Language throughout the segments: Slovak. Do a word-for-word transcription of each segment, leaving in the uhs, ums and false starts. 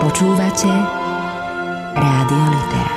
Počúvate Rádio Litera.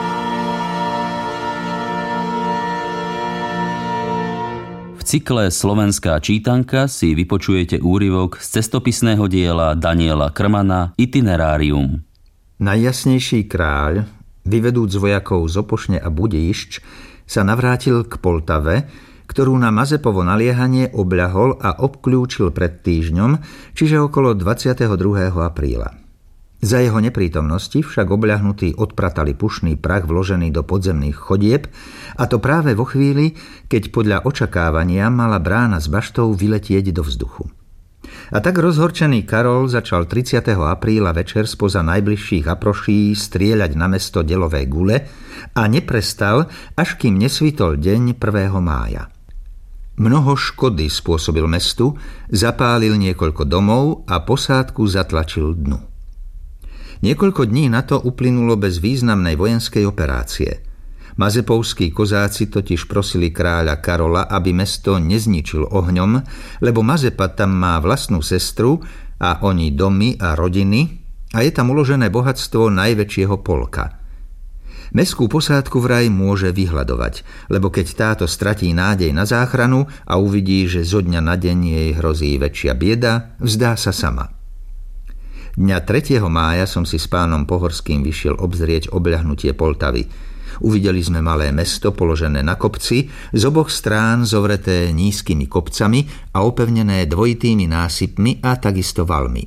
V cykle Slovenská čítanka si vypočujete úryvok z cestopisného diela Daniela Krmana Itinerárium. Najjasnejší kráľ, vyvedúc vojakov z Opošne a Budíšť, sa navrátil k Poltave, ktorú na Mazepovo naliehanie obľahol a obkľúčil pred týždňom, čiže okolo dvadsiateho druhého apríla. Za jeho neprítomnosti však obľahnutí odpratali pušný prach vložený do podzemných chodieb, a to práve vo chvíli, keď podľa očakávania mala brána s baštou vyletieť do vzduchu. A tak rozhorčený Karol začal tridsiateho apríla večer spoza najbližších aproší strieľať na mesto delové gule a neprestal, až kým nesvitol deň prvého mája. Mnoho škody spôsobil mestu, zapálil niekoľko domov a posádku zatlačil dnu. Niekoľko dní na to uplynulo bez významnej vojenskej operácie. Mazepovskí kozáci totiž prosili kráľa Karola, aby mesto nezničil ohňom, lebo Mazepa tam má vlastnú sestru a oni domy a rodiny a je tam uložené bohatstvo najväčšieho polka. Mestskú posádku vraj môže vyhľadovať, lebo keď táto stratí nádej na záchranu a uvidí, že zo dňa na deň jej hrozí väčšia bieda, vzdá sa sama. Dňa tretieho mája som si s pánom Pohorským vyšiel obzrieť obľahnutie Poltavy. Uvideli sme malé mesto položené na kopci, z oboch strán zovreté nízkymi kopcami a opevnené dvojitými násypmi a takisto valmi.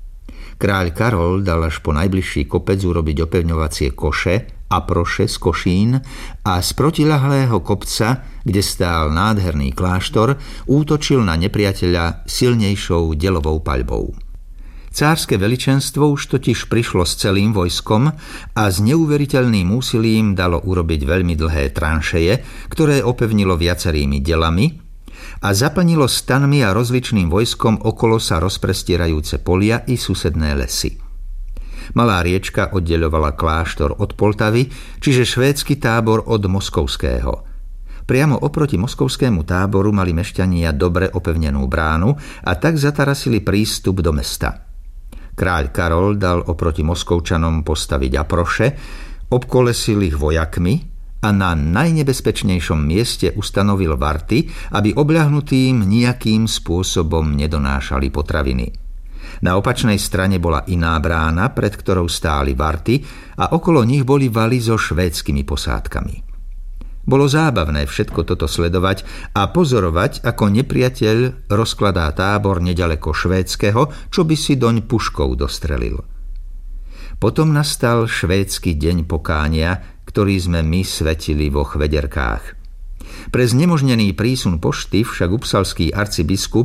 Kráľ Karol dal až po najbližší kopec urobiť opevňovacie koše a proše z košín a z protiľahlého kopca, kde stál nádherný kláštor, útočil na nepriateľa silnejšou delovou paľbou. Cárske veličenstvo už totiž prišlo s celým vojskom a s neuveriteľným úsilím dalo urobiť veľmi dlhé tranšeje, ktoré opevnilo viacerými delami a zaplnilo stanmi a rozličným vojskom okolo sa rozprestierajúce polia i susedné lesy. Malá riečka oddeľovala kláštor od Poltavy, čiže švédsky tábor od moskovského. Priamo oproti moskovskému táboru mali mešťania dobre opevnenú bránu a tak zatarasili prístup do mesta. Kráľ Karol dal oproti Moskovčanom postaviť aproše, obkolesil ich vojakmi a na najnebezpečnejšom mieste ustanovil varty, aby obľahnutým nijakým spôsobom nedonášali potraviny. Na opačnej strane bola iná brána, pred ktorou stáli varty a okolo nich boli valy so švédskymi posádkami. Bolo zábavné všetko toto sledovať a pozorovať, ako nepriateľ rozkladá tábor neďaleko švédskeho, čo by si doň puškou dostrelil. Potom nastal švédsky deň pokánia, ktorý sme my svetili vo Chvederkách. Pre znemožnený prísun pošty však upsalský arcibiskup